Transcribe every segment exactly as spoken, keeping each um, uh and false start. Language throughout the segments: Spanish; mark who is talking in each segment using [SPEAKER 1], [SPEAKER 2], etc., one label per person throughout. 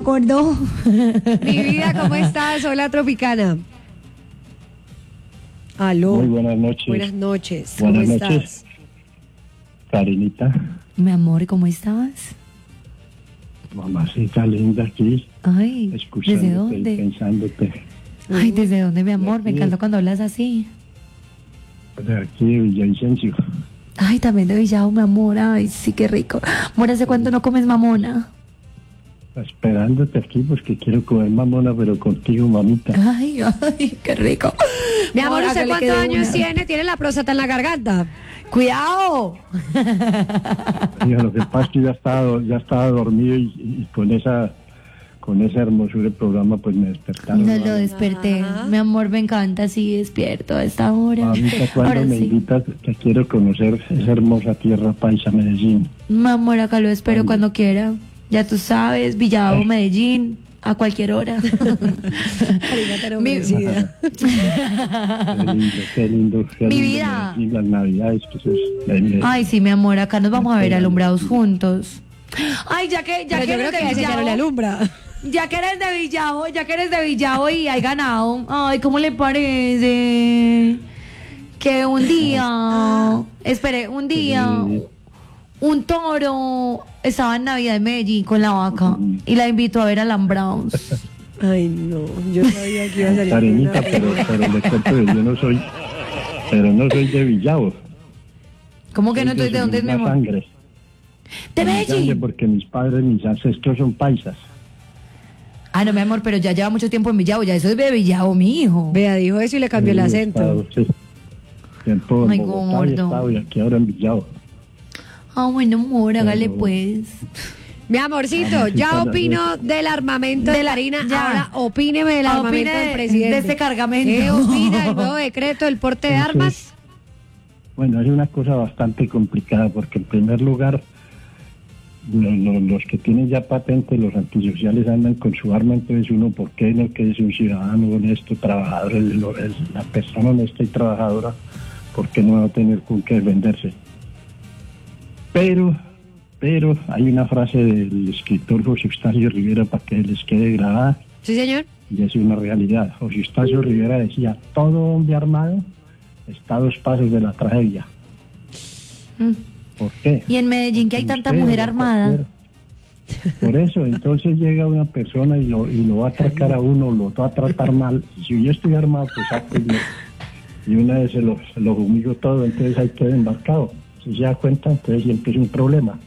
[SPEAKER 1] acordó.
[SPEAKER 2] Mi vida, ¿cómo estás? Hola, Tropicana. Aló.
[SPEAKER 3] Muy buenas noches.
[SPEAKER 2] Buenas noches.
[SPEAKER 3] Buenas
[SPEAKER 2] ¿Cómo
[SPEAKER 3] noches.
[SPEAKER 2] estás?
[SPEAKER 3] Karenita,
[SPEAKER 1] Mi amor, ¿cómo estás?
[SPEAKER 3] mamacita linda aquí,
[SPEAKER 1] Ay, ¿desde
[SPEAKER 3] escuchándote y
[SPEAKER 1] dónde?
[SPEAKER 3] pensándote.
[SPEAKER 1] Ay, ¿desde dónde, mi amor? Me
[SPEAKER 3] Aquí.
[SPEAKER 1] encanta cuando hablas así.
[SPEAKER 3] De aquí de Villavicencio.
[SPEAKER 1] Ay, también de Villao, mi amor. Ay, sí, qué rico. Amor, ¿hace cuánto no comes mamona?
[SPEAKER 3] Esperándote aquí porque quiero comer mamona, pero contigo, mamita.
[SPEAKER 1] Ay, ay, qué rico.
[SPEAKER 2] Mi amor, ¿usted
[SPEAKER 1] hágale que
[SPEAKER 2] cuántos
[SPEAKER 1] de
[SPEAKER 2] años
[SPEAKER 1] una.
[SPEAKER 2] tiene? ¿Tiene la próstata en la garganta?
[SPEAKER 1] ¡Cuidado!
[SPEAKER 3] Mira, lo que pasa es que ya estaba, ya estaba dormido y, y con esa con esa hermosura del programa pues me despertaron.
[SPEAKER 1] No lo
[SPEAKER 3] Mami.
[SPEAKER 1] desperté.
[SPEAKER 2] Ajá.
[SPEAKER 1] Mi amor, me encanta así despierto a esta hora.
[SPEAKER 3] Mamita, cuando
[SPEAKER 1] Ahora
[SPEAKER 3] me
[SPEAKER 1] sí.
[SPEAKER 3] invitas, te quiero conocer esa hermosa tierra paisa, Medellín.
[SPEAKER 1] Mi amor, acá lo espero
[SPEAKER 3] Ay.
[SPEAKER 1] cuando quiera. Ya tú sabes, Villao, Medellín, a cualquier hora. Mi-
[SPEAKER 2] Merecida.
[SPEAKER 3] Qué lindo, qué lindo. Qué
[SPEAKER 1] Mi
[SPEAKER 3] lindo
[SPEAKER 1] vida.
[SPEAKER 3] Medellín, las navidades, que eso es... Medellín.
[SPEAKER 1] Ay, sí, mi amor, acá nos vamos a ver alumbrados juntos. Ay, ya que, ya
[SPEAKER 2] Pero
[SPEAKER 1] que
[SPEAKER 2] yo creo
[SPEAKER 1] eres
[SPEAKER 2] que
[SPEAKER 1] de
[SPEAKER 2] a ese ya no le
[SPEAKER 1] Villao,
[SPEAKER 2] alumbra.
[SPEAKER 1] ya que eres de Villao, ya que eres de Villao y hay ganado. Ay, ¿cómo le parece? Que un día, espere, un día,
[SPEAKER 3] Sí.
[SPEAKER 1] un toro estaba en Navidad en Medellín con la vaca y la invitó a ver alambrados.
[SPEAKER 2] Ay, no. Yo sabía que iba a salir.
[SPEAKER 3] Karenita,
[SPEAKER 2] con una-
[SPEAKER 3] pero, pero le cuento que yo no soy, pero no soy de Villao.
[SPEAKER 1] ¿Cómo que no?
[SPEAKER 3] Soy
[SPEAKER 1] Entonces, ¿de
[SPEAKER 3] su
[SPEAKER 1] dónde es mi
[SPEAKER 3] misma
[SPEAKER 1] amor?
[SPEAKER 3] sangre.
[SPEAKER 1] De
[SPEAKER 3] Mi sangre,
[SPEAKER 1] Medellín.
[SPEAKER 3] porque mis padres, mis ancestros son paisas.
[SPEAKER 1] Ah, no, mi amor, pero ya lleva mucho tiempo en Villao, ya eso es de Villao, mi hijo.
[SPEAKER 2] Vea, dijo eso y le cambió el
[SPEAKER 3] He
[SPEAKER 2] acento.
[SPEAKER 3] estado, sí. Tiempo en
[SPEAKER 1] Ay,
[SPEAKER 3] Bogotá
[SPEAKER 1] gordo.
[SPEAKER 3] he estado y aquí ahora en Villao.
[SPEAKER 1] Ah, bueno, amor, hágale
[SPEAKER 3] Pero-
[SPEAKER 1] pues.
[SPEAKER 2] Mi amorcito,
[SPEAKER 3] Vamos,
[SPEAKER 2] ya
[SPEAKER 3] sí,
[SPEAKER 2] opino del armamento de la harina.
[SPEAKER 1] ya.
[SPEAKER 2] Ahora opíneme del
[SPEAKER 1] Ah,
[SPEAKER 2] armamento
[SPEAKER 1] opine
[SPEAKER 2] del
[SPEAKER 1] de-
[SPEAKER 2] presidente.
[SPEAKER 1] de este cargamento.
[SPEAKER 2] ¿Qué opina del nuevo decreto del porte de
[SPEAKER 3] Entonces,
[SPEAKER 2] armas?
[SPEAKER 3] Bueno, es una cosa bastante complicada porque en primer lugar lo- lo- los que tienen ya patente, los antisociales andan con su arma, entonces uno, ¿por qué no que es un ciudadano honesto, trabajador, el- el- la persona honesta y trabajadora, ¿por qué no va a tener con qué defenderse? Pero, pero hay una frase del escritor José Eustacio Rivera para que les quede grabada
[SPEAKER 2] Sí, señor.
[SPEAKER 3] y es una realidad. José Eustacio Rivera decía, todo hombre armado está a dos pasos de la tragedia.
[SPEAKER 1] Mm.
[SPEAKER 3] ¿Por qué?
[SPEAKER 1] Y en Medellín, que hay tanta
[SPEAKER 3] Usted,
[SPEAKER 1] mujer
[SPEAKER 3] o
[SPEAKER 1] armada.
[SPEAKER 3] cualquiera. Por eso, entonces llega una persona y lo, y lo va a atracar a uno, lo va a tratar mal. Si yo estoy armado, pues sáquenlo. Y una vez se lo, se lo humillo todo, entonces ahí queda embarcado. Si se da cuenta, entonces siempre es un problema.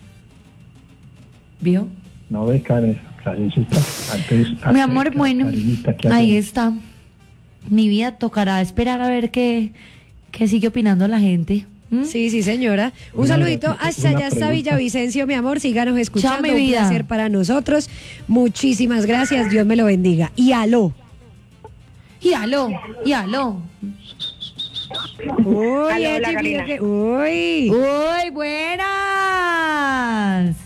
[SPEAKER 1] ¿Vio?
[SPEAKER 3] ¿No ve, Karen? Karencita? Entonces,
[SPEAKER 1] Mi amor,
[SPEAKER 3] Karen-
[SPEAKER 1] bueno,
[SPEAKER 3] Karenita, ¿qué
[SPEAKER 1] ahí
[SPEAKER 3] hacemos?
[SPEAKER 1] está. Mi vida tocará esperar a ver qué, qué sigue opinando la gente. ¿Mm?
[SPEAKER 2] Sí, sí, señora. Un
[SPEAKER 3] Una-
[SPEAKER 2] saludito hasta
[SPEAKER 3] una
[SPEAKER 2] allá, hasta
[SPEAKER 3] pregunta.
[SPEAKER 2] Villavicencio, mi amor. Síganos escuchando.
[SPEAKER 1] Chao, mi
[SPEAKER 2] Un
[SPEAKER 1] vida.
[SPEAKER 2] placer para nosotros. Muchísimas gracias. Dios me lo bendiga. Y aló.
[SPEAKER 1] Y aló, y aló.
[SPEAKER 2] Uy,
[SPEAKER 4] Aló,
[SPEAKER 2] Echi,
[SPEAKER 4] la Karina.
[SPEAKER 2] mira que- uy.
[SPEAKER 1] ¡Uy, buenas!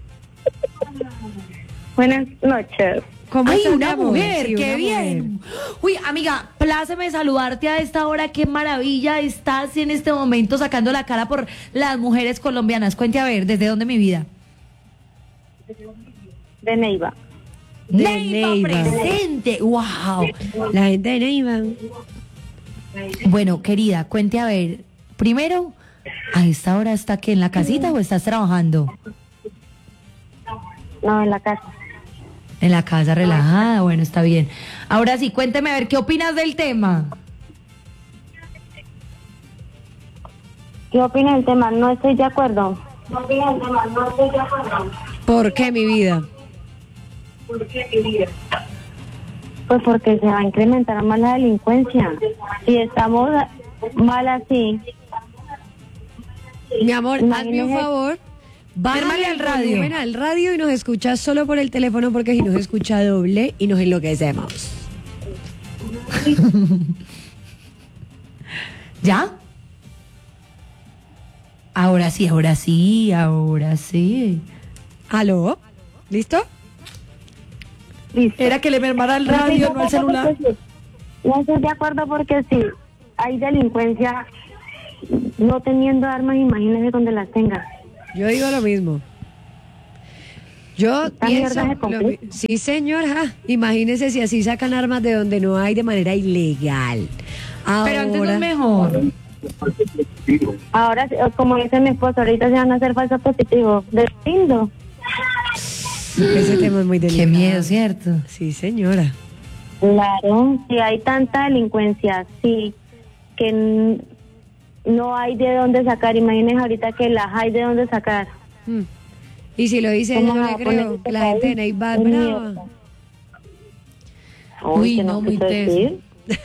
[SPEAKER 4] Buenas noches.
[SPEAKER 2] ¿Cómo
[SPEAKER 1] ¡Ay,
[SPEAKER 2] estás, mi
[SPEAKER 1] una
[SPEAKER 2] amor?
[SPEAKER 1] mujer!
[SPEAKER 2] Sí,
[SPEAKER 1] ¡Qué
[SPEAKER 2] una
[SPEAKER 1] bien!
[SPEAKER 2] mujer.
[SPEAKER 1] Uy, amiga, pláceme saludarte a esta hora. ¡Qué maravilla estás en este momento sacando la cara por las mujeres colombianas! Cuente a ver, ¿desde dónde mi vida?
[SPEAKER 4] De Neiva.
[SPEAKER 2] De
[SPEAKER 1] Neiva
[SPEAKER 2] Neiva.
[SPEAKER 1] presente. ¡Wow!
[SPEAKER 2] La gente de Neiva.
[SPEAKER 1] Bueno, querida, cuente a ver. Primero, ¿a esta hora está que en la casita o estás trabajando?
[SPEAKER 4] No, en la casa.
[SPEAKER 1] En la casa, relajada. Bueno, está bien. Ahora sí, cuénteme a ver, ¿qué opinas del tema?
[SPEAKER 4] ¿Qué opina del tema? No estoy de acuerdo. ¿Qué opina del tema? No estoy de acuerdo.
[SPEAKER 2] ¿Por qué, mi vida?
[SPEAKER 4] Pues porque se va a incrementar más la delincuencia. Si estamos mal así,
[SPEAKER 2] Mi amor, hazme un
[SPEAKER 4] Imagínese-
[SPEAKER 2] favor. Bájale
[SPEAKER 1] Férmale
[SPEAKER 2] al
[SPEAKER 1] al radio.
[SPEAKER 2] volumen al radio y nos escuchas solo por el teléfono porque si nos escucha doble y nos enloquecemos.
[SPEAKER 1] ¿Ya? Ahora sí, ahora sí, ahora sí.
[SPEAKER 2] ¿Aló? ¿Listo?
[SPEAKER 4] listo.
[SPEAKER 1] Era que le mermara el
[SPEAKER 4] No estoy de
[SPEAKER 1] radio, no el
[SPEAKER 4] acuerdo
[SPEAKER 1] celular.
[SPEAKER 4] porque sí. No estoy de acuerdo porque si hay delincuencia no teniendo armas, imagínese donde las tenga.
[SPEAKER 2] Yo digo lo mismo. Yo
[SPEAKER 4] Esta
[SPEAKER 2] pienso,
[SPEAKER 4] mierda se
[SPEAKER 2] lo
[SPEAKER 4] complica.
[SPEAKER 2] mi- sí señora, imagínese si así sacan armas de donde no hay de manera ilegal.
[SPEAKER 1] Pero antes no
[SPEAKER 2] Ahora,
[SPEAKER 1] es mejor.
[SPEAKER 4] Ahora, sí, como dice mi esposo, ahorita se van a hacer falsos positivos. De lindo.
[SPEAKER 2] ese tema es muy delicado.
[SPEAKER 1] Qué miedo, ¿cierto?
[SPEAKER 2] Sí señora.
[SPEAKER 4] Claro, si hay tanta delincuencia, sí, que n- no hay de dónde sacar. Imagínense ahorita que las hay de dónde sacar.
[SPEAKER 2] Mm. Y si lo dice ella,
[SPEAKER 4] ¿Cómo
[SPEAKER 2] no
[SPEAKER 4] va
[SPEAKER 2] le
[SPEAKER 4] a poner
[SPEAKER 2] creo.
[SPEAKER 4] este
[SPEAKER 2] La gente de
[SPEAKER 4] país?
[SPEAKER 2] Neiva es
[SPEAKER 4] Es
[SPEAKER 2] brava.
[SPEAKER 4] mierda.
[SPEAKER 1] Uy,
[SPEAKER 4] que
[SPEAKER 1] no, muy
[SPEAKER 4] quiso
[SPEAKER 1] teso.
[SPEAKER 4] decir.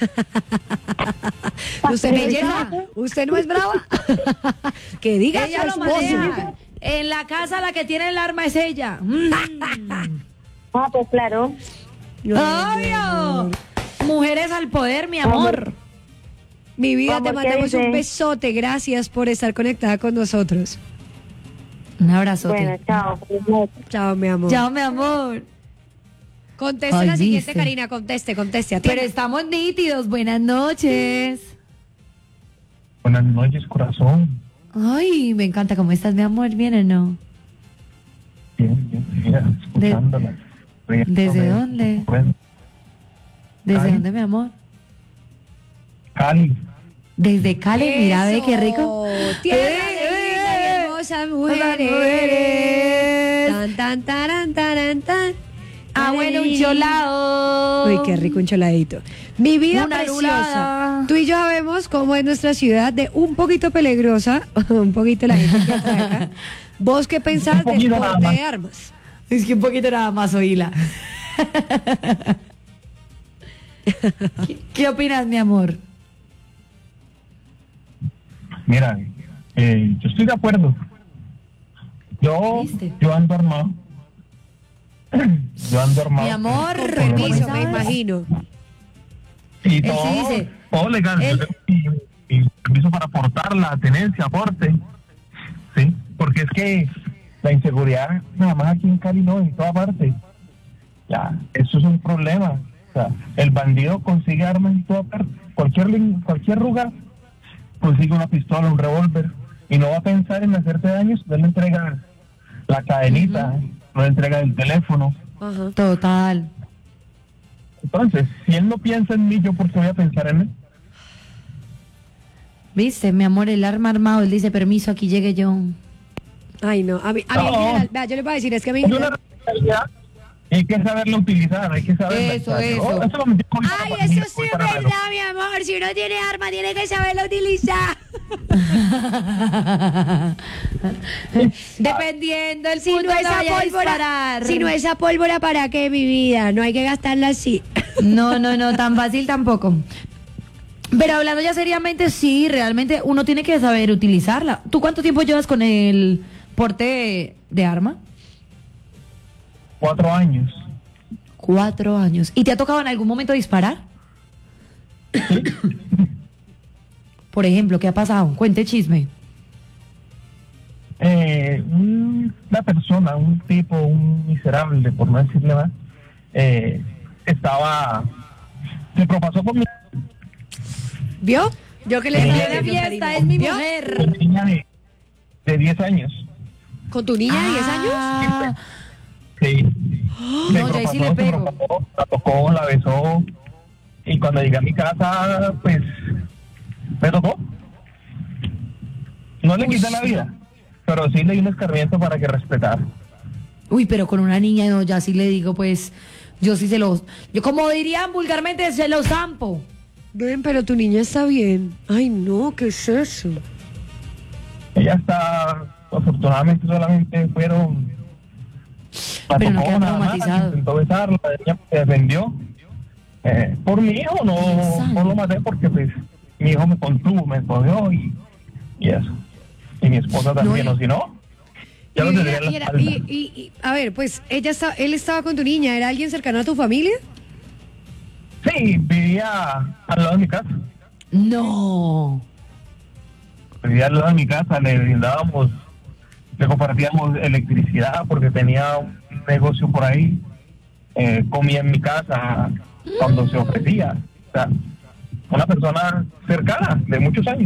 [SPEAKER 2] ¿Usted no es
[SPEAKER 1] Belleza.
[SPEAKER 2] brava? ¿Usted no es brava? Que diga
[SPEAKER 1] Ella
[SPEAKER 2] su
[SPEAKER 1] lo
[SPEAKER 2] esposo.
[SPEAKER 1] maneja. En la casa la que tiene el arma es ella. Mm.
[SPEAKER 4] Ah, pues claro.
[SPEAKER 1] ¡Obvio! Mujeres al poder, mi amor.
[SPEAKER 2] Mi vida, te
[SPEAKER 4] ¿Cómo que
[SPEAKER 2] mandamos
[SPEAKER 4] dice?
[SPEAKER 2] un besote. Gracias por estar conectada con nosotros.
[SPEAKER 1] Un abrazote.
[SPEAKER 4] Bueno, chao. Feliz noche.
[SPEAKER 2] Chao, mi amor.
[SPEAKER 1] Chao, mi amor.
[SPEAKER 2] Conteste
[SPEAKER 1] Ay,
[SPEAKER 2] la siguiente,
[SPEAKER 1] viste.
[SPEAKER 2] Karina. Conteste, conteste.
[SPEAKER 1] Pero
[SPEAKER 2] atienda.
[SPEAKER 1] estamos nítidos. Buenas noches.
[SPEAKER 3] Buenas noches, corazón.
[SPEAKER 1] Ay, me encanta. ¿Cómo estás, mi amor? ¿Bien o no?
[SPEAKER 3] Bien, bien, mira, escuchándola.
[SPEAKER 1] ¿Desde dónde?
[SPEAKER 3] Bueno,
[SPEAKER 1] ¿Desde
[SPEAKER 3] Ay.
[SPEAKER 1] dónde, mi amor?
[SPEAKER 3] Cali.
[SPEAKER 1] Desde Cali. Mira, ve qué rico.
[SPEAKER 2] Eso. Tierra
[SPEAKER 1] Eh,
[SPEAKER 2] de lindas y
[SPEAKER 1] eh,
[SPEAKER 2] hermosas
[SPEAKER 1] mujeres.
[SPEAKER 2] mujeres. Tan, tan, taran, taran, tan.
[SPEAKER 1] Ah, bueno, un cholao.
[SPEAKER 2] Uy, qué rico un choladito. Mi vida
[SPEAKER 1] Una
[SPEAKER 2] preciosa.
[SPEAKER 1] lulada.
[SPEAKER 2] Tú y yo sabemos cómo es nuestra ciudad de un poquito peligrosa, un poquito la gente que atraca. ¿Vos qué pensás
[SPEAKER 3] Un
[SPEAKER 2] del
[SPEAKER 3] poquito nada
[SPEAKER 2] porte
[SPEAKER 3] más.
[SPEAKER 2] de armas?
[SPEAKER 1] Es que un poquito nada más, oíla. ¿Qué, qué opinas, mi amor?
[SPEAKER 3] Mira, eh, yo estoy de acuerdo. Yo,
[SPEAKER 1] ¿Viste?
[SPEAKER 3] yo ando armado. Yo ando armado.
[SPEAKER 1] Mi amor,
[SPEAKER 2] Con
[SPEAKER 3] Por lo
[SPEAKER 2] permiso,
[SPEAKER 3] menos.
[SPEAKER 2] me imagino.
[SPEAKER 3] Y
[SPEAKER 1] Él
[SPEAKER 3] todo,
[SPEAKER 1] sí dice-
[SPEAKER 3] todo legal.
[SPEAKER 1] él-
[SPEAKER 3] Yo tengo mi, mi permiso para aportar la tenencia, aporte. Sí, porque es que la inseguridad, nada más aquí en Cali no, en toda parte. Ya, eso es un problema. O sea, el bandido consigue armas en toda parte. Cualquier, lin- cualquier lugar consigue una pistola, un revólver. Y no va a pensar en hacerte daños, no le entrega la cadenita, no le entrega el teléfono.
[SPEAKER 2] Ajá.
[SPEAKER 1] Total.
[SPEAKER 3] Entonces, si él no piensa en mí, ¿yo por qué voy a pensar en él?
[SPEAKER 1] ¿Viste, mi amor? El arma armado. Él dice, permiso, aquí llegue yo.
[SPEAKER 2] Ay, no. A mí, a mí en
[SPEAKER 3] No.
[SPEAKER 2] general, vea, yo le voy a decir, es que a mí.
[SPEAKER 3] Es una realidad. Hay que saberla utilizar, hay que saberla.
[SPEAKER 1] Eso,
[SPEAKER 3] o sea,
[SPEAKER 1] eso.
[SPEAKER 3] yo- eso lo metí con-
[SPEAKER 2] Ay,
[SPEAKER 3] para
[SPEAKER 2] eso
[SPEAKER 3] mí,
[SPEAKER 2] sí
[SPEAKER 3] voy
[SPEAKER 2] es
[SPEAKER 3] para
[SPEAKER 2] verdad, mi amor. Si uno tiene arma, tiene que saberla utilizar.
[SPEAKER 1] Dependiendo el
[SPEAKER 2] Si
[SPEAKER 1] punto
[SPEAKER 2] no
[SPEAKER 1] donde
[SPEAKER 2] esa
[SPEAKER 1] vaya a
[SPEAKER 2] pólvora,
[SPEAKER 1] disparar.
[SPEAKER 2] si no esa pólvora, ¿para qué, mi vida? No hay que gastarla así.
[SPEAKER 1] No, no, no, tan fácil tampoco. Pero hablando ya seriamente, sí, realmente uno tiene que saber utilizarla. ¿Tú cuánto tiempo llevas con el porte de, de arma?
[SPEAKER 3] Cuatro años.
[SPEAKER 1] Cuatro años. ¿Y te ha tocado en algún momento disparar? Por ejemplo, ¿qué ha pasado? Cuente chisme.
[SPEAKER 3] Eh, un- una persona, un tipo, un miserable, por no decirle más, eh, estaba, se propasó con mi
[SPEAKER 2] ¿Vio? Yo que le
[SPEAKER 3] Sí,
[SPEAKER 2] dije
[SPEAKER 3] la
[SPEAKER 2] a la
[SPEAKER 1] fiesta es mi
[SPEAKER 2] ¿Vio?
[SPEAKER 1] mujer.
[SPEAKER 3] niña de, de diez años.
[SPEAKER 2] ¿Con tu niña de diez años?
[SPEAKER 1] Ah,
[SPEAKER 3] Sí. Se
[SPEAKER 1] No, ya ahí sí le
[SPEAKER 3] propasó, se
[SPEAKER 1] pego.
[SPEAKER 3] propasó, la tocó, la besó. Y cuando llegué a mi casa, pues, me tocó. No le quité la vida, pero sí le di un escarmiento para que respetara.
[SPEAKER 1] Uy, pero con una niña no, ya sí le digo, pues, yo sí se los, yo como dirían vulgarmente, se los zampo.
[SPEAKER 2] Ven, pero tu niña está bien. Ay, no, ¿qué es eso?
[SPEAKER 3] Ella está, afortunadamente solamente fueron... la
[SPEAKER 1] Pero no
[SPEAKER 3] tocó
[SPEAKER 1] quedó
[SPEAKER 3] nada más,
[SPEAKER 1] traumatizado.
[SPEAKER 3] intentó besarla, ella se defendió. Eh, por mi hijo no, no lo maté porque pues mi hijo me contuvo, me escogió y, y eso. Y mi esposa también,
[SPEAKER 1] No, y-
[SPEAKER 3] o si no, ya
[SPEAKER 2] Y,
[SPEAKER 3] lo tendría
[SPEAKER 2] ella-
[SPEAKER 3] en
[SPEAKER 2] y
[SPEAKER 3] la
[SPEAKER 2] era-
[SPEAKER 3] espalda.
[SPEAKER 2] y- y- y- a ver, pues ella está, él estaba con tu niña, ¿era alguien cercano a tu familia?
[SPEAKER 3] Sí, vivía al lado de mi casa.
[SPEAKER 1] No.
[SPEAKER 3] Vivía al lado de mi casa, le brindábamos, le compartíamos electricidad porque tenía un negocio por ahí. Eh, comía en mi casa cuando se ofrecía. O sea, una persona cercana, de muchos años.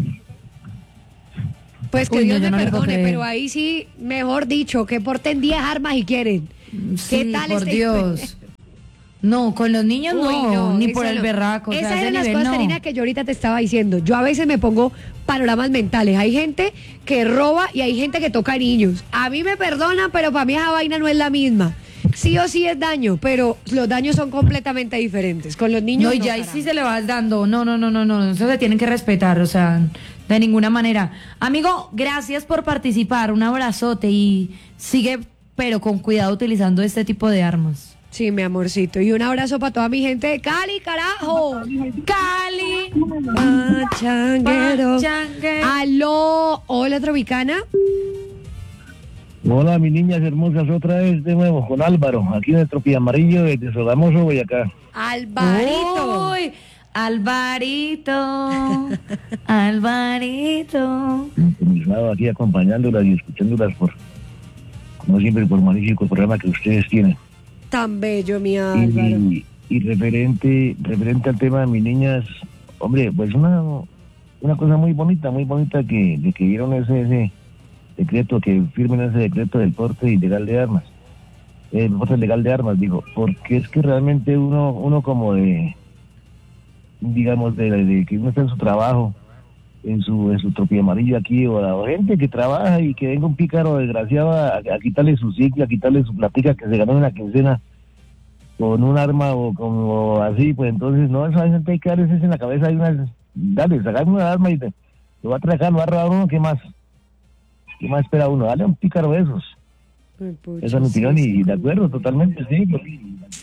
[SPEAKER 2] Pues que
[SPEAKER 1] Uy, no,
[SPEAKER 2] Dios
[SPEAKER 1] yo
[SPEAKER 2] me
[SPEAKER 1] no le puedo
[SPEAKER 2] perdone,
[SPEAKER 1] creer.
[SPEAKER 2] pero ahí sí, mejor dicho, que porten diez armas y quieren.
[SPEAKER 1] Sí,
[SPEAKER 2] ¿Qué tal
[SPEAKER 1] por
[SPEAKER 2] este-
[SPEAKER 1] Dios. No, con los niños
[SPEAKER 2] Uy,
[SPEAKER 1] no, ni
[SPEAKER 2] eso
[SPEAKER 1] por el
[SPEAKER 2] no.
[SPEAKER 1] berraco. o sea,
[SPEAKER 2] Esas
[SPEAKER 1] ese
[SPEAKER 2] eran las
[SPEAKER 1] nivel
[SPEAKER 2] cosas,
[SPEAKER 1] no.
[SPEAKER 2] Karina, que yo ahorita te estaba diciendo. Yo a veces me pongo panoramas mentales. Hay gente que roba y hay gente que toca niños. A mí me perdonan, pero para mí esa vaina no es la misma. Sí o sí es daño, pero los daños son completamente diferentes. Con los niños
[SPEAKER 1] No, y
[SPEAKER 2] no,
[SPEAKER 1] ya ahí
[SPEAKER 2] carajo.
[SPEAKER 1] sí se le vas dando. No, no, no, no, no. Eso se tienen que respetar, o sea, de ninguna manera. Amigo, gracias por participar. Un abrazote y sigue, pero con cuidado utilizando este tipo de armas.
[SPEAKER 2] Sí, mi amorcito. Y un abrazo para toda mi gente de Cali, carajo.
[SPEAKER 1] Cali.
[SPEAKER 2] Pachanguero.
[SPEAKER 1] Pachanguero.
[SPEAKER 2] Aló. Hola, Tropicana.
[SPEAKER 3] Hola, mis niñas hermosas, otra vez de nuevo con Álvaro, aquí en el Tropiamarillo de Sogamoso, Boyacá.
[SPEAKER 2] Alvarito.
[SPEAKER 1] Uy, Alvarito. Alvarito.
[SPEAKER 3] Estaba aquí acompañándolas y escuchándolas por, como siempre, por magnífico programa que ustedes tienen.
[SPEAKER 2] Tan bello, mi Álvaro.
[SPEAKER 3] Y, y referente, referente al tema de mis niñas, hombre, pues una, una cosa muy bonita, muy bonita que, de que dieron ese, ese decreto, que firmen ese decreto del porte ilegal de armas. El porte legal de armas, digo, porque es que realmente uno, uno como de, digamos, de, de que uno está en su trabajo, en su en su Tropiamarillo aquí, o la gente que trabaja y que venga un pícaro desgraciado a, a quitarle su ciclo, a quitarle su platica que se ganó en la quincena con un arma o como así, pues entonces no, esa gente hay que darles en la cabeza, hay unas, dale, sacar una arma y te, lo va a atracar, lo va a robar uno, ¿qué más? ¿Qué más espera uno? Dale a un pícaro de esos.
[SPEAKER 2] Ay, pucha,
[SPEAKER 3] Esa es mi
[SPEAKER 2] sí,
[SPEAKER 3] opinión
[SPEAKER 2] sí.
[SPEAKER 3] y de acuerdo totalmente, sí. Porque...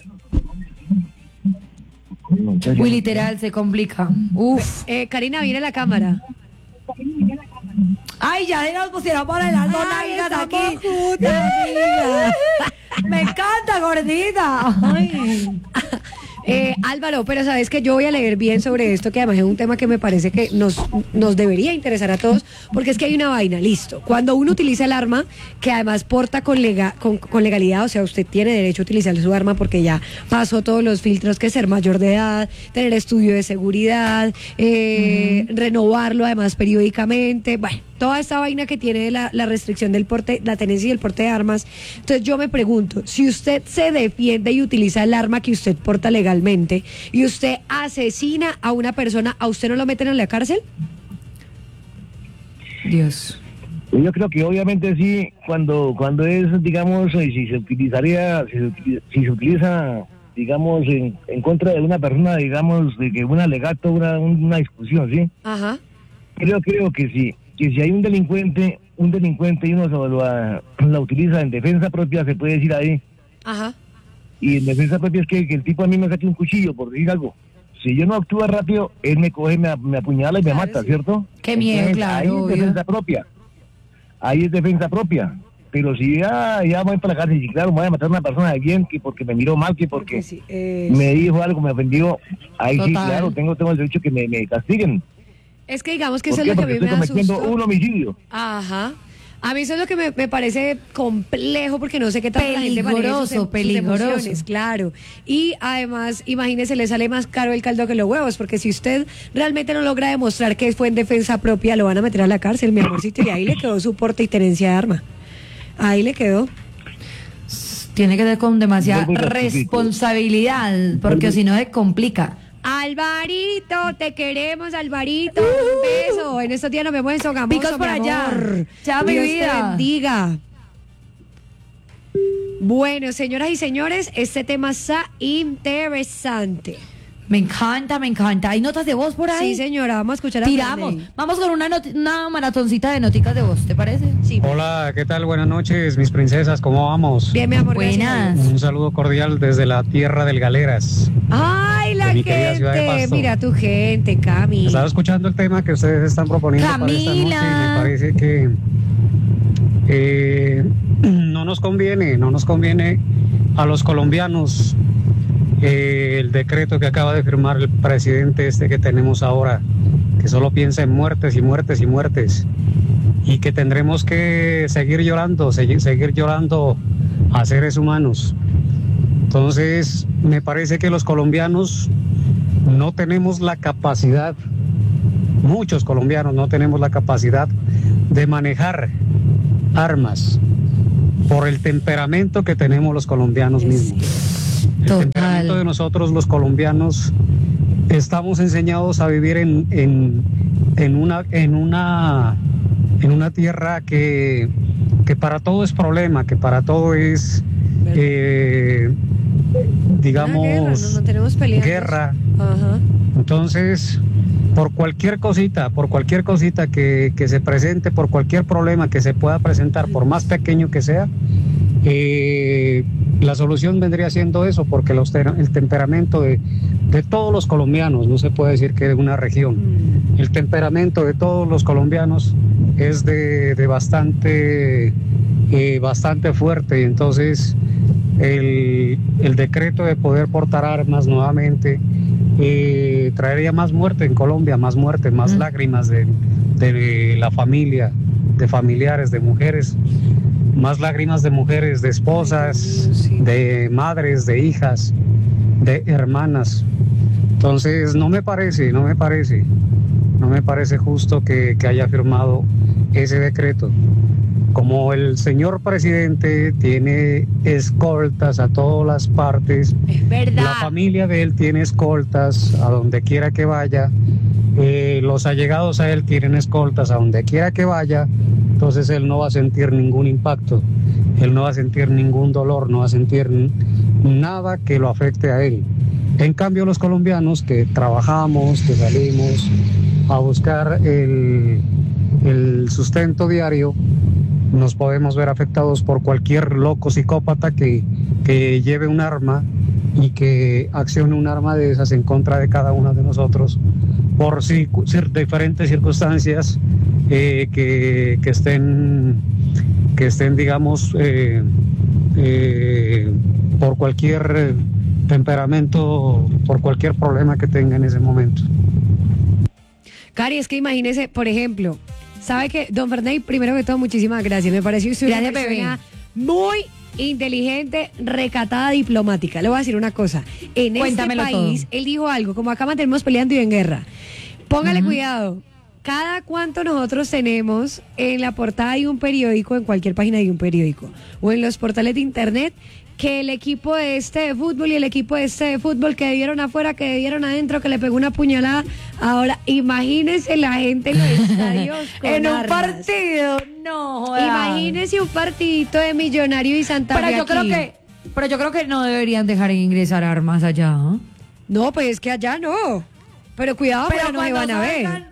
[SPEAKER 1] Uy, literal, se complica. Uf.
[SPEAKER 2] Eh, Karina, viene la cámara.
[SPEAKER 1] Ay, ya nos pusieron por el alto
[SPEAKER 2] Ay,
[SPEAKER 1] nalgas
[SPEAKER 2] estamos
[SPEAKER 1] aquí.
[SPEAKER 2] juntas, amiga.
[SPEAKER 1] Me encanta, gordita. Ay.
[SPEAKER 2] Eh, Álvaro, pero sabes que yo voy a leer bien sobre esto, que además es un tema que me parece que nos, nos debería interesar a todos, porque es que hay una vaina, listo. Cuando uno utiliza el arma, que además porta con, lega, con, con legalidad, o sea, usted tiene derecho a utilizar su arma porque ya pasó todos los filtros, que ser mayor de edad, tener estudio de seguridad, eh, uh-huh. renovarlo además periódicamente, bueno, toda esta vaina que tiene la, la restricción del porte, la tenencia y el porte de armas. Entonces yo me pregunto, si usted se defiende y utiliza el arma que usted porta legalmente y usted asesina a una persona, ¿a usted no lo meten en la cárcel?
[SPEAKER 1] Dios.
[SPEAKER 3] Yo creo que obviamente sí, cuando cuando es, digamos, si se utilizaría, si se utiliza, si se utiliza digamos, en, en contra de una persona, digamos, de que un alegato, una, una discusión, ¿sí?
[SPEAKER 2] Ajá.
[SPEAKER 3] Creo, creo que sí. Que si hay un delincuente, un delincuente y uno lo, lo, la utiliza en defensa propia, se puede decir ahí.
[SPEAKER 2] Ajá.
[SPEAKER 3] Y en defensa propia es que, que el tipo a mí me saque un cuchillo, por decir algo. Si yo no actúo rápido, él me coge, me, me apuñala y me
[SPEAKER 2] Claro,
[SPEAKER 3] mata,
[SPEAKER 2] sí.
[SPEAKER 3] ¿cierto?
[SPEAKER 1] Qué miedo,
[SPEAKER 3] Entonces,
[SPEAKER 1] claro,
[SPEAKER 3] ahí es
[SPEAKER 1] obvio.
[SPEAKER 3] defensa propia. Ahí es defensa propia. Pero si ya, ya voy para la cárcel y claro, me voy a matar a una persona de bien, que porque me miró mal, que porque
[SPEAKER 2] Sí, eh,
[SPEAKER 3] me dijo algo, me ofendió, ahí sí,
[SPEAKER 1] Total.
[SPEAKER 3] claro, tengo, tengo el derecho que me, me castiguen.
[SPEAKER 2] es que digamos que
[SPEAKER 3] ¿Por
[SPEAKER 2] eso
[SPEAKER 3] qué?
[SPEAKER 2] es lo que a
[SPEAKER 3] Porque
[SPEAKER 2] mí me
[SPEAKER 3] estoy cometiendo
[SPEAKER 2] asustó.
[SPEAKER 3] un homicidio.
[SPEAKER 2] Ajá. A mí eso es lo que me, me parece complejo porque no sé qué tanto la gente maneja sus,
[SPEAKER 1] Peligroso,
[SPEAKER 2] em- sus
[SPEAKER 1] peligroso.
[SPEAKER 2] emociones, claro. Y además, imagínese, le sale más caro el caldo que los huevos, porque si usted realmente no logra demostrar que fue en defensa propia, lo van a meter a la cárcel, mi amorcito, y ahí le quedó su porte y tenencia de arma. Ahí le quedó.
[SPEAKER 1] Tiene que ser con demasiada
[SPEAKER 3] Vuelvo y rectifico.
[SPEAKER 1] responsabilidad, porque si no se complica.
[SPEAKER 2] Alvarito, te queremos, Alvarito. Un beso. En estos días nos vemos en Sogamoso,
[SPEAKER 1] Picos por
[SPEAKER 2] mi
[SPEAKER 1] allá.
[SPEAKER 2] amor.
[SPEAKER 1] Chao, mi
[SPEAKER 2] Dios
[SPEAKER 1] vida.
[SPEAKER 2] te bendiga. Bueno, señoras y señores, este tema está interesante.
[SPEAKER 1] Me encanta, me encanta. ¿Hay notas de voz por ahí?
[SPEAKER 2] Sí, señora, vamos a escuchar a
[SPEAKER 1] Tiramos.
[SPEAKER 2] Ferney.
[SPEAKER 1] Vamos con una, noti- una maratoncita de noticas de voz, ¿te parece?
[SPEAKER 2] Sí.
[SPEAKER 5] Hola, ¿qué tal? Buenas noches, mis princesas, ¿cómo vamos?
[SPEAKER 2] Bien, mi amor. gracias a
[SPEAKER 1] Buenas.
[SPEAKER 2] Dios.
[SPEAKER 5] Un saludo cordial desde la tierra del Galeras.
[SPEAKER 2] Ay, la
[SPEAKER 5] De mi querida ciudad de
[SPEAKER 2] gente.
[SPEAKER 5] Pasto.
[SPEAKER 2] Mira tu gente, Cami.
[SPEAKER 5] Estaba escuchando el tema que ustedes están proponiendo para esta noche y
[SPEAKER 1] Camila.
[SPEAKER 5] me parece que eh, no nos conviene, no nos conviene a los colombianos eh, el decreto que acaba de firmar el presidente este que tenemos ahora, que solo piensa en muertes y muertes y muertes, y que tendremos que seguir llorando, seguir, seguir llorando a seres humanos. Entonces, me parece que los colombianos no tenemos la capacidad, muchos colombianos no tenemos la capacidad de manejar armas, por el temperamento que tenemos los colombianos mismos. El
[SPEAKER 1] Total.
[SPEAKER 5] temperamento de nosotros los colombianos, estamos enseñados a vivir en, en, en una en una en una tierra que, que para todo es problema, que para todo es eh, digamos
[SPEAKER 2] Una guerra, no, no tenemos peleando.
[SPEAKER 5] guerra.
[SPEAKER 2] Ajá.
[SPEAKER 5] Entonces, por cualquier cosita, por cualquier cosita que, que se presente, por cualquier problema que se pueda presentar, por más pequeño que sea, eh, la solución vendría siendo eso, porque los, el temperamento de, de todos los colombianos, no se puede decir que de una región, el temperamento de todos los colombianos es de, de bastante, eh, bastante fuerte, y entonces el, el decreto de poder portar armas nuevamente eh, traería más muerte en Colombia, más muerte, más mm. lágrimas de, de la familia, de familiares, de mujeres, más lágrimas de mujeres, de esposas, sí. de madres, de hijas, de hermanas. Entonces no me parece, no me parece, no me parece justo que, que haya firmado ese decreto. Como el señor presidente tiene escoltas a todas las partes,
[SPEAKER 2] es verdad.
[SPEAKER 5] La familia de él tiene escoltas a donde quiera que vaya, eh, los allegados a él tienen escoltas a donde quiera que vaya, entonces él no va a sentir ningún impacto, él no va a sentir ningún dolor, no va a sentir nada que lo afecte a él. En cambio, los colombianos que trabajamos, que salimos a buscar el, el sustento diario, nos podemos ver afectados por cualquier loco psicópata que, que lleve un arma y que accione un arma de esas en contra de cada uno de nosotros por si, diferentes circunstancias eh, que, que estén, que estén digamos, eh, eh, por cualquier temperamento, por cualquier problema que tenga en ese momento.
[SPEAKER 2] Cari, es que imagínese, por ejemplo, ¿sabe que don Ferney, primero que todo, muchísimas gracias? Me pareció usted una
[SPEAKER 1] Gracias,
[SPEAKER 2] persona
[SPEAKER 1] bebé.
[SPEAKER 2] muy inteligente, recatada, diplomática. Le voy a decir una cosa. En
[SPEAKER 1] Cuéntamelo
[SPEAKER 2] este país,
[SPEAKER 1] todo.
[SPEAKER 2] él dijo algo, como acá mantenemos peleando y en guerra. Póngale
[SPEAKER 1] Uh-huh.
[SPEAKER 2] cuidado. Cada cuánto nosotros tenemos en la portada de un periódico, en cualquier página de un periódico, o en los portales de internet, que el equipo de este de fútbol y el equipo de este de fútbol que dieron afuera, que dieron adentro, que le pegó una puñalada. Ahora, imagínense la gente en los estadios con
[SPEAKER 1] en un
[SPEAKER 2] armas.
[SPEAKER 1] partido, no jodas.
[SPEAKER 2] Imagínense un partidito de Millonario y Santa Fe.
[SPEAKER 1] Pero yo
[SPEAKER 2] aquí.
[SPEAKER 1] creo que, pero yo creo que no deberían dejar ingresar armas allá, ¿eh?
[SPEAKER 2] No, pues es que allá no. Pero cuidado, pero no se van a ver.
[SPEAKER 1] salgan-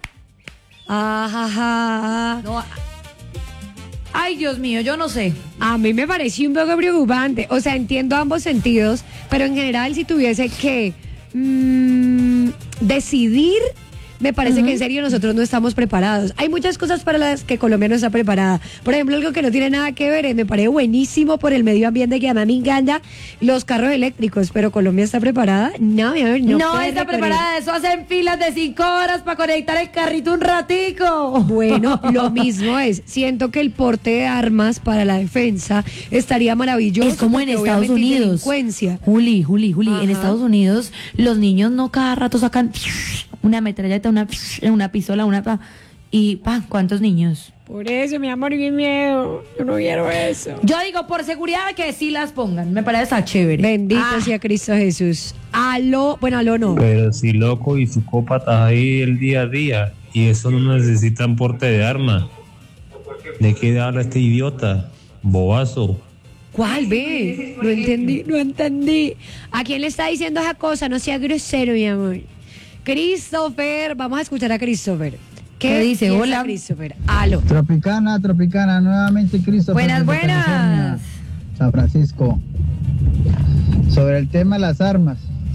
[SPEAKER 2] Ajá.
[SPEAKER 1] No, ay, Dios mío, yo no sé.
[SPEAKER 2] A mí me pareció un poco preocupante. O sea, entiendo ambos sentidos, pero en general si tuviese que mmm, decidir, me parece
[SPEAKER 1] Uh-huh.
[SPEAKER 2] que en serio nosotros no estamos preparados. Hay muchas cosas para las que Colombia no está preparada. Por ejemplo, algo que no tiene nada que ver, eh, me parece buenísimo por el medio ambiente, que a mí me encanta los carros eléctricos, pero Colombia está preparada. No, mi amor, no,
[SPEAKER 1] No,
[SPEAKER 2] puede
[SPEAKER 1] está
[SPEAKER 2] recorrer.
[SPEAKER 1] preparada, eso hacen filas de cinco horas para conectar el carrito un ratico.
[SPEAKER 2] Bueno, lo mismo es. Siento que el porte de armas para la defensa estaría maravilloso.
[SPEAKER 1] Es como en
[SPEAKER 2] porque
[SPEAKER 1] Estados
[SPEAKER 2] obviamente hay
[SPEAKER 1] Unidos.
[SPEAKER 2] delincuencia.
[SPEAKER 1] Juli, Juli, Juli,
[SPEAKER 2] Ajá.
[SPEAKER 1] en Estados Unidos los niños no cada rato sacan una metralleta, una, una pistola, una pa, y pa, ¿cuántos niños?
[SPEAKER 2] Por eso, mi amor, mi miedo. Yo no quiero eso.
[SPEAKER 1] Yo digo, por seguridad que sí las pongan, me parece está chévere.
[SPEAKER 2] Bendito
[SPEAKER 1] Ah,
[SPEAKER 2] sea Cristo Jesús. Aló, bueno, aló no.
[SPEAKER 6] Pero si loco y psicópatas ahí el día a día, y eso no necesitan porte de arma. ¿De qué habla este idiota? Bobazo.
[SPEAKER 2] ¿Cuál, ve? No entendí, no entendí. ¿A quién le está diciendo esa cosa? No sea grosero, mi amor. Christopher, vamos a escuchar a Christopher.
[SPEAKER 1] ¿Qué dice?
[SPEAKER 2] piensa
[SPEAKER 1] Hola.
[SPEAKER 2] Christopher. Aló.
[SPEAKER 7] Tropicana, Tropicana, nuevamente Cristo.
[SPEAKER 1] Buenas, buenas.
[SPEAKER 7] San Francisco. Sobre el tema de las armas,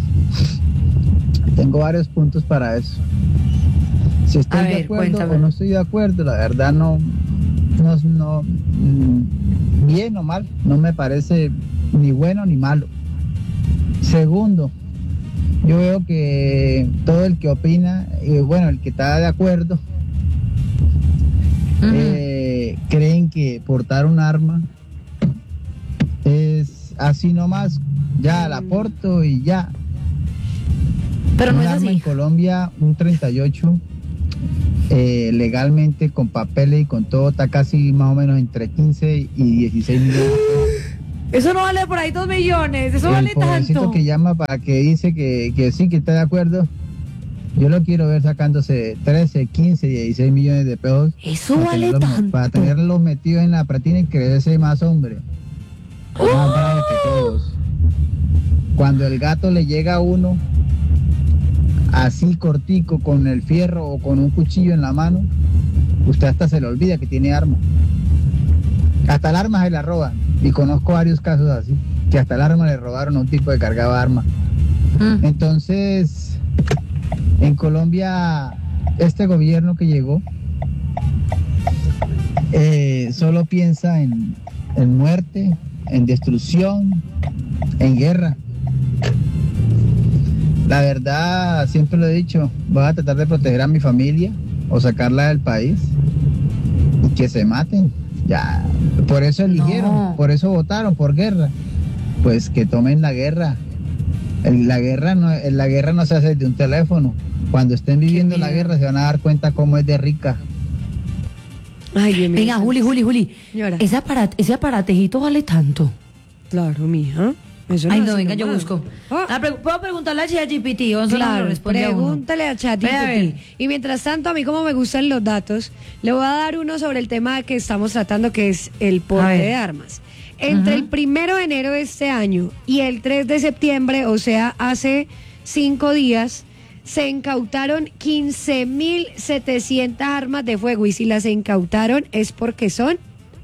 [SPEAKER 7] tengo varios puntos para eso. Si estoy
[SPEAKER 1] A
[SPEAKER 7] de
[SPEAKER 1] ver,
[SPEAKER 7] acuerdo
[SPEAKER 1] cuéntame.
[SPEAKER 7] o no estoy de acuerdo, la verdad no, no, no, mm, bien o mal, no me parece ni bueno ni malo. Segundo, yo veo que todo el que opina, y bueno, el que está de acuerdo,
[SPEAKER 1] Ujú.
[SPEAKER 7] eh, creen que portar un arma es así nomás, ya la porto y ya.
[SPEAKER 1] Pero no
[SPEAKER 7] Un
[SPEAKER 1] es
[SPEAKER 7] arma
[SPEAKER 1] así.
[SPEAKER 7] en Colombia, un treinta y ocho, eh, legalmente con papeles y con todo está casi más o menos entre quince y dieciséis millones.
[SPEAKER 1] Eso no vale por ahí dos millones, eso
[SPEAKER 7] el
[SPEAKER 1] vale
[SPEAKER 7] pobrecito
[SPEAKER 1] tanto.
[SPEAKER 7] que llama para que dice que, que sí, que está de acuerdo, yo lo quiero ver sacándose trece, quince, dieciséis millones de pesos.
[SPEAKER 1] Eso
[SPEAKER 7] para
[SPEAKER 1] vale
[SPEAKER 7] tenerlos,
[SPEAKER 1] tanto.
[SPEAKER 7] para tenerlos metidos en la pratina y creerse más hombre.
[SPEAKER 1] ¡Oh!
[SPEAKER 7] Más bravo que todos. Cuando el gato le llega a uno así cortico con el fierro o con un cuchillo en la mano, usted hasta se le olvida que tiene arma. Hasta el arma se la roban. Y conozco varios casos así, que hasta el arma le robaron a un tipo que cargaba arma.
[SPEAKER 1] Mm.
[SPEAKER 7] Entonces, en Colombia, este gobierno que llegó eh, solo piensa en, en muerte, en destrucción, en guerra. La verdad, siempre lo he dicho, voy a tratar de proteger a mi familia o sacarla del país y que se maten. Ya, por eso eligieron,
[SPEAKER 1] No.
[SPEAKER 7] por eso votaron, por guerra. Pues que tomen la guerra. El- La guerra no, la guerra no se hace de un teléfono. Cuando estén viviendo la
[SPEAKER 1] miedo.
[SPEAKER 7] guerra se van a dar cuenta cómo es de rica.
[SPEAKER 2] Ay, Dios mío.
[SPEAKER 1] Venga, Juli, Juli, Juli.
[SPEAKER 2] Señora.
[SPEAKER 1] Ese, aparat ese aparatejito vale tanto.
[SPEAKER 2] Claro, mija. Eso
[SPEAKER 1] Ay,
[SPEAKER 2] es
[SPEAKER 1] no,
[SPEAKER 2] así
[SPEAKER 1] venga, yo
[SPEAKER 2] nomás.
[SPEAKER 1] busco.
[SPEAKER 2] Ah.
[SPEAKER 1] Ah, pre- ¿Puedo preguntarle a ChatGPT? O solo me lo
[SPEAKER 2] Claro,
[SPEAKER 1] responde a uno?
[SPEAKER 2] pregúntale a
[SPEAKER 1] Ve a ver.
[SPEAKER 2] ChatGPT. Y mientras tanto, a mí como me gustan los datos, le voy a dar uno sobre el tema que estamos tratando, que es el
[SPEAKER 1] A
[SPEAKER 2] porte
[SPEAKER 1] ver.
[SPEAKER 2] de armas. Entre
[SPEAKER 1] Ujú.
[SPEAKER 2] el primero de enero de este año y el tres de septiembre, o sea, hace cinco días, se incautaron quince mil setecientas armas de fuego. Y si las incautaron es porque son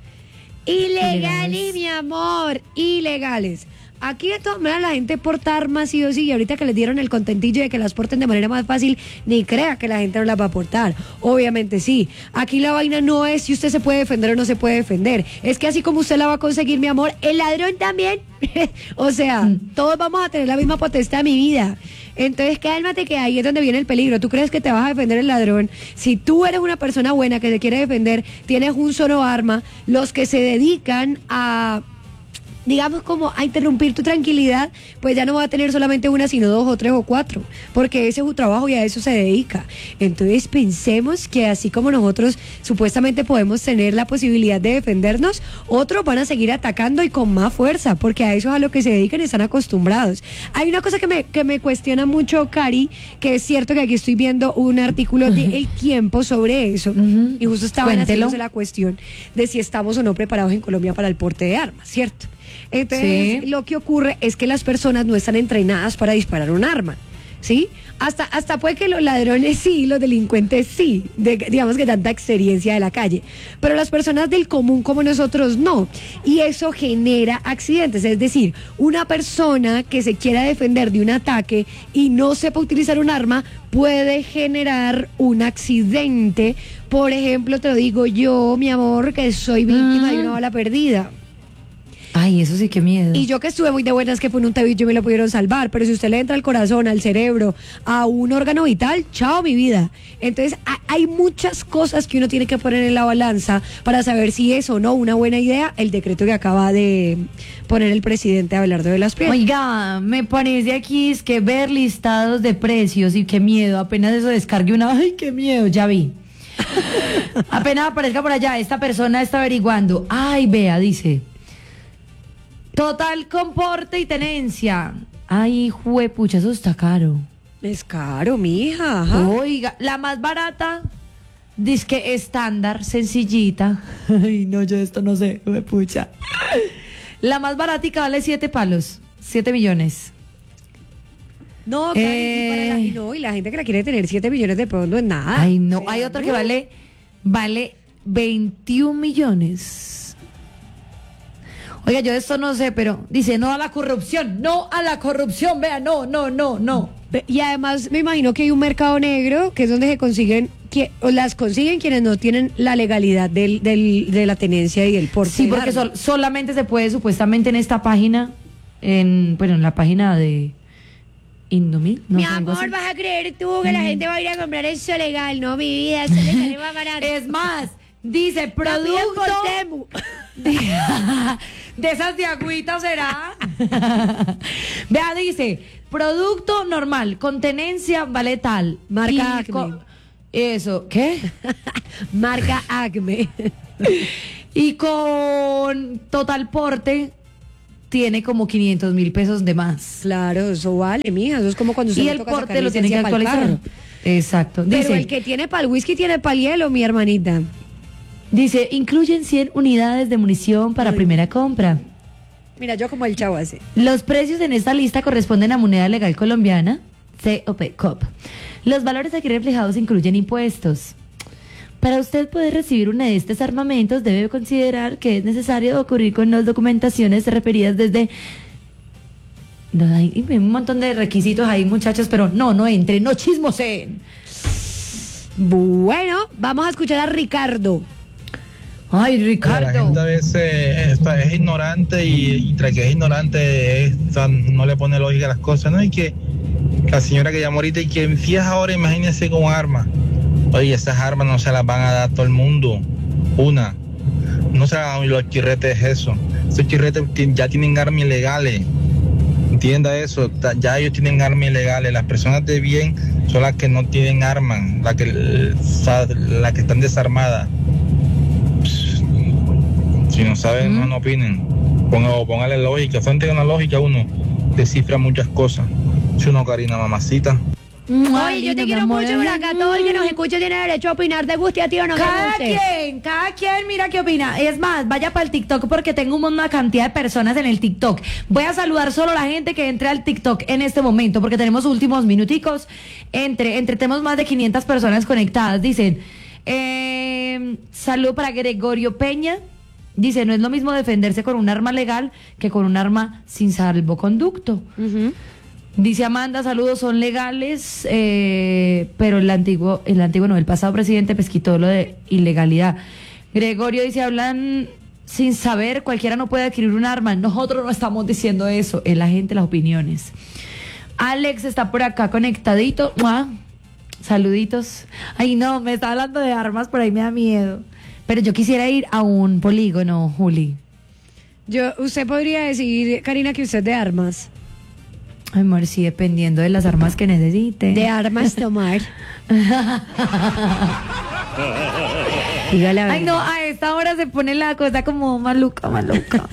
[SPEAKER 2] ilegales,
[SPEAKER 1] Ilegales.
[SPEAKER 2] mi amor, ilegales. Aquí de todas maneras la gente porta armas sí o sí, y ahorita que les dieron el contentillo de que las porten de manera más fácil, ni crea que la gente no las va a portar. Obviamente sí. Aquí la vaina no es si usted se puede defender o no se puede defender. Es que así como usted la va a conseguir, mi amor, el ladrón también. O sea, todos vamos a tener la misma potestad, mi vida. Entonces cálmate, que ahí es donde viene el peligro. ¿Tú crees que te vas a defender el ladrón? Si tú eres una persona buena que se quiere defender, tienes un solo arma. Los que se dedican a, digamos, como a interrumpir tu tranquilidad, pues ya no va a tener solamente una, sino dos o tres o cuatro, porque ese es su trabajo y a eso se dedica. Entonces pensemos que así como nosotros supuestamente podemos tener la posibilidad de defendernos, otros van a seguir atacando y con más fuerza, porque a eso es a lo que se dedican y están acostumbrados. Hay una cosa que me, que me cuestiona mucho, Cari, que es cierto que aquí estoy viendo un artículo de El Tiempo sobre eso,
[SPEAKER 1] Ujú.
[SPEAKER 2] y justo estaban
[SPEAKER 1] Cuéntelo.
[SPEAKER 2] haciéndose la cuestión de si estamos o no preparados en Colombia para el porte de armas, ¿cierto? Entonces,
[SPEAKER 1] Sí.
[SPEAKER 2] lo que ocurre es que las personas no están entrenadas para disparar un arma, ¿sí? Hasta, hasta puede que los ladrones sí, los delincuentes sí, de, digamos que tanta experiencia de la calle, pero las personas del común como nosotros no, y eso genera accidentes. Es decir, una persona que se quiera defender de un ataque y no sepa utilizar un arma puede generar un accidente. Por ejemplo, te lo digo yo, mi amor, que soy víctima
[SPEAKER 1] Mm.
[SPEAKER 2] de una bala perdida.
[SPEAKER 1] Ay, eso sí, qué miedo.
[SPEAKER 2] Y yo que estuve muy de buenas que fue en un tabillo y me lo pudieron salvar, pero si usted le entra al corazón, al cerebro, a un órgano vital, chao mi vida. Entonces ha- hay muchas cosas que uno tiene que poner en la balanza para saber si es o no una buena idea el decreto que acaba de poner el presidente Abelardo de las Piedras.
[SPEAKER 1] Oiga, me parece aquí es que ver listados de precios y qué miedo, apenas eso descargue una, ay, qué miedo, ya vi. Apenas aparezca por allá, esta persona está averiguando, ay, vea, dice, total comporte y tenencia. Ay, juepucha, eso está caro.
[SPEAKER 2] Es caro, mija. Ajá.
[SPEAKER 1] Oiga, la más barata, disque estándar, sencillita. Ay, no, yo esto no sé, juepucha. La más baratica vale siete palos, siete millones.
[SPEAKER 2] No, Cari,
[SPEAKER 1] Eh.
[SPEAKER 2] y, para la, y no, y la gente que la quiere tener siete millones de pesos no es nada.
[SPEAKER 1] Ay, no,
[SPEAKER 2] O sea,
[SPEAKER 1] hay otra
[SPEAKER 2] no.
[SPEAKER 1] que vale, vale veintiún millones. Oiga, yo de esto no sé, pero dice no a la corrupción, no a la corrupción, vea, no, no, no, no.
[SPEAKER 2] Ve- Y además me imagino que hay un mercado negro que es donde se consiguen, que, o las consiguen quienes no tienen la legalidad del, del, de la tenencia y del porte.
[SPEAKER 1] Sí,
[SPEAKER 2] del
[SPEAKER 1] porque
[SPEAKER 2] arma.
[SPEAKER 1] sol- solamente se puede supuestamente en esta página, en, bueno, en la página de Indomil. No
[SPEAKER 2] Mi
[SPEAKER 1] sé, algo
[SPEAKER 2] amor,
[SPEAKER 1] así.
[SPEAKER 2] vas a creer tú que la gente va a ir a comprar eso legal, no, mi vida, eso le sale más barato.
[SPEAKER 1] Es más, dice
[SPEAKER 2] Lo piden
[SPEAKER 1] producto
[SPEAKER 2] por Temu.
[SPEAKER 1] de, de esas de agüita será. Vea, dice producto normal con tenencia vale tal.
[SPEAKER 2] Marca
[SPEAKER 1] Y
[SPEAKER 2] Acme.
[SPEAKER 1] co- Eso, ¿qué?
[SPEAKER 2] Marca Acme.
[SPEAKER 1] Y con Total Porte tiene como quinientos mil pesos de más.
[SPEAKER 2] Claro, eso vale, mija. Eso es como cuando usted
[SPEAKER 1] Y
[SPEAKER 2] le
[SPEAKER 1] el
[SPEAKER 2] toca
[SPEAKER 1] porte
[SPEAKER 2] sacar
[SPEAKER 1] lo tiene que
[SPEAKER 2] licencia pa'l
[SPEAKER 1] actualizar.
[SPEAKER 2] carro.
[SPEAKER 1] Exacto.
[SPEAKER 2] Pero
[SPEAKER 1] Dice,
[SPEAKER 2] el que tiene para el whisky tiene para el hielo, mi hermanita.
[SPEAKER 1] dice, incluyen cien unidades de munición para
[SPEAKER 2] Ay.
[SPEAKER 1] primera compra.
[SPEAKER 2] Mira, yo como el chavo así.
[SPEAKER 1] Los precios en esta lista corresponden a moneda legal colombiana, C O P, C O P. Los valores aquí reflejados incluyen impuestos. Para usted poder recibir uno de estos armamentos, debe considerar que es necesario ocurrir con las documentaciones referidas desde... No, hay un montón de requisitos ahí, muchachos, pero no, no entren, no chismosen.
[SPEAKER 2] Bueno, vamos a escuchar a Ricardo.
[SPEAKER 1] Ay,
[SPEAKER 8] La
[SPEAKER 1] Ricardo.
[SPEAKER 8] gente a veces está- es ignorante y, y tras que es ignorante es- o sea, no le pone lógica a las cosas, ¿no? Y que la señora que llamó ahorita y que si es ahora, imagínense con armas. Oye, esas armas no se las van a dar a todo el mundo. Una, no se las dan los chirretes eso. Esos chirretes ti- ya tienen armas ilegales. Entienda eso, ta- ya ellos tienen armas ilegales. Las personas de bien son las que no tienen armas, las que, o sea, las que están desarmadas. Si no saben, no, no opinen. Ponga- Póngale lógica. Frente a una lógica uno descifra muchas cosas. Si uno, Karina, mamacita.
[SPEAKER 2] Oye, yo te quiero mucho, pero acá todo el que nos escucha tiene derecho a opinar. ¿Te guste a ti o no te
[SPEAKER 1] Cada
[SPEAKER 2] guste?
[SPEAKER 1] quien, cada quien mira qué opina. Es más, vaya para el TikTok porque tengo una cantidad de personas en el TikTok. Voy a saludar solo a la gente que entre al TikTok en este momento porque tenemos últimos minuticos. Entre, entre tenemos más de quinientas personas conectadas. Dicen, eh, saludo para Gregorio Peña. Dice, no es lo mismo defenderse con un arma legal que con un arma sin salvoconducto.
[SPEAKER 2] Ujú.
[SPEAKER 1] Dice Amanda, saludos, son legales, eh, pero el antiguo, el antiguo no, el pasado presidente pues quitó lo de ilegalidad. Gregorio dice, hablan sin saber, cualquiera no puede adquirir un arma. Nosotros no estamos diciendo eso, es la gente, las opiniones. Alex está por acá conectadito. ¡Mua! Saluditos. Ay, no, me está hablando de armas, por ahí me da miedo. Pero yo quisiera ir a un polígono, Juli.
[SPEAKER 2] Yo, usted podría decir, Karina, que usted es de armas.
[SPEAKER 1] Ay, amor, sí, dependiendo de las armas que necesite.
[SPEAKER 2] De armas tomar. Dígale a ver.
[SPEAKER 1] Ay, no, a esta hora se pone la cosa como maluca, maluca.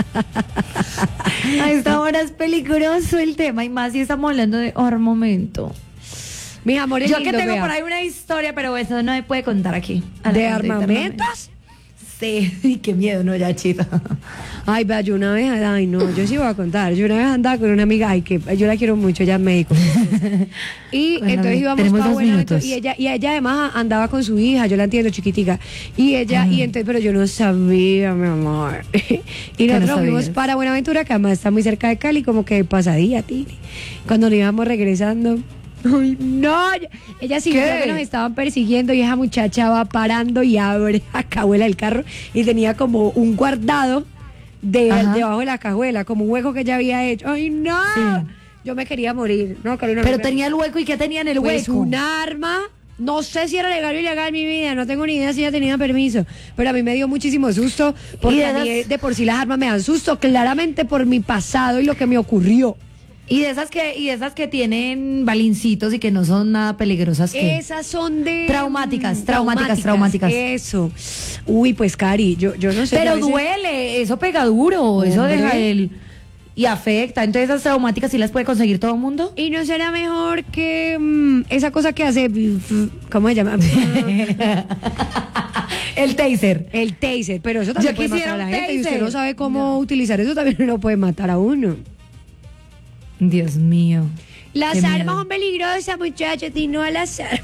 [SPEAKER 1] A esta hora es peligroso el tema, y más si estamos hablando de armamento.
[SPEAKER 2] Mis amores
[SPEAKER 1] Yo que
[SPEAKER 2] lindos,
[SPEAKER 1] tengo
[SPEAKER 2] vea.
[SPEAKER 1] por ahí una historia, pero eso no me puede contar aquí. A la
[SPEAKER 2] ¿De
[SPEAKER 1] gente
[SPEAKER 2] armamentos?
[SPEAKER 1] Sí, qué miedo, no, ya, chita.
[SPEAKER 2] Ay, vea, yo una vez, ay, no, yo sí voy a contar. Yo una vez andaba con una amiga, ay, que yo la quiero mucho, ella es médico. Y
[SPEAKER 1] Bueno,
[SPEAKER 2] entonces íbamos
[SPEAKER 1] tenemos
[SPEAKER 2] para
[SPEAKER 1] dos
[SPEAKER 2] Buenaventura,
[SPEAKER 1] minutos.
[SPEAKER 2] y ella, y ella además andaba con su hija, yo la entiendo, chiquitica. Y ella, y entonces, pero yo no sabía, mi amor. Y
[SPEAKER 1] no
[SPEAKER 2] nosotros fuimos
[SPEAKER 1] sabías?
[SPEAKER 2] para Buenaventura, que además está muy cerca de Cali, como que pasadilla, Tini. Cuando nos íbamos regresando. Ay, no, ella sí
[SPEAKER 1] ¿Qué?
[SPEAKER 2] vio que nos estaban persiguiendo y esa muchacha va parando y abre la cajuela del carro y tenía como un guardado de,
[SPEAKER 1] Ajá.
[SPEAKER 2] debajo de la cajuela, como un hueco que ella había hecho. ¡Ay, no!
[SPEAKER 1] Sí.
[SPEAKER 2] Yo me quería morir. No, Carolina,
[SPEAKER 1] Pero
[SPEAKER 2] no me-
[SPEAKER 1] tenía el hueco, ¿y qué tenía en el
[SPEAKER 2] pues
[SPEAKER 1] hueco?
[SPEAKER 2] un arma. No sé si era legal o ilegal mi vida, no tengo ni idea si ella tenía permiso, pero a mí me dio muchísimo susto
[SPEAKER 1] ¿Y
[SPEAKER 2] porque
[SPEAKER 1] de
[SPEAKER 2] a mí
[SPEAKER 1] esas-
[SPEAKER 2] de por sí las armas me dan susto, claramente por mi pasado y lo que me ocurrió.
[SPEAKER 1] Y de esas que, y de esas que tienen balincitos y que no son nada peligrosas. ¿qué?
[SPEAKER 2] Esas son de...
[SPEAKER 1] Traumáticas, traumáticas, traumáticas.
[SPEAKER 2] Eso. Uy, pues Cari, yo, yo no sé. yo a
[SPEAKER 1] Pero
[SPEAKER 2] veces-
[SPEAKER 1] duele, eso pega duro, eso
[SPEAKER 2] Hombre.
[SPEAKER 1] deja el... Y afecta, entonces esas traumáticas sí las puede conseguir todo el mundo.
[SPEAKER 2] ¿Y no será mejor que mm, esa cosa que hace... ¿Cómo se llama?
[SPEAKER 1] El taser.
[SPEAKER 2] El taser, pero eso también
[SPEAKER 1] Yo
[SPEAKER 2] puede
[SPEAKER 1] quisiera
[SPEAKER 2] matar a la
[SPEAKER 1] un
[SPEAKER 2] gente. Y usted
[SPEAKER 1] taser.
[SPEAKER 2] no sabe cómo utilizar eso, también lo puede matar a uno.
[SPEAKER 1] Dios mío.
[SPEAKER 2] Las
[SPEAKER 1] Qué
[SPEAKER 2] armas
[SPEAKER 1] miedo.
[SPEAKER 2] son peligrosas, muchachos, y no a las armas.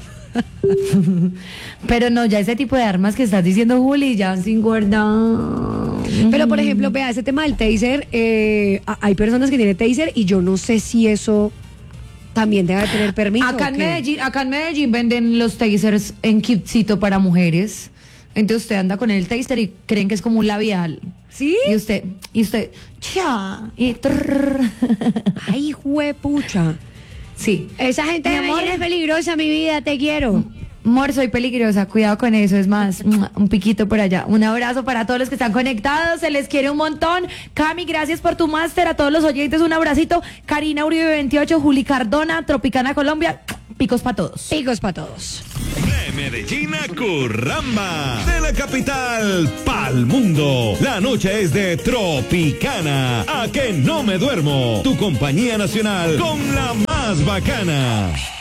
[SPEAKER 1] Pero no, ya ese tipo de armas que estás diciendo, Juli, ya sin guardar.
[SPEAKER 2] Pero, por ejemplo, vea, ese tema del taser, eh, a- hay personas que tienen taser y yo no sé si eso también debe tener permiso.
[SPEAKER 1] Acá
[SPEAKER 2] ¿o
[SPEAKER 1] en
[SPEAKER 2] qué?
[SPEAKER 1] Medellín, acá en Medellín venden los tasers en kitcito para mujeres. Entonces usted anda con el taser y creen que es como un labial.
[SPEAKER 2] ¿Sí?
[SPEAKER 1] Y usted, y usted, cha, y trrr.
[SPEAKER 2] Ay, juepucha.
[SPEAKER 1] Sí.
[SPEAKER 2] Esa gente
[SPEAKER 1] Mi
[SPEAKER 2] de
[SPEAKER 1] amor.
[SPEAKER 2] Medellín es peligrosa, mi vida, te quiero.
[SPEAKER 1] Amor, soy peligrosa, cuidado con eso, es más, un piquito por allá. Un abrazo para todos los que están conectados, se les quiere un montón. Cami, gracias por tu máster, a todos los oyentes un abracito. Karina Uribe veintiocho, Juli Cardona, Tropicana Colombia, picos para todos.
[SPEAKER 2] Picos para todos.
[SPEAKER 9] Medellín a Curramba, de la capital pa'l mundo. La noche es de Tropicana, a que no me duermo. Tu compañía nacional con la más bacana.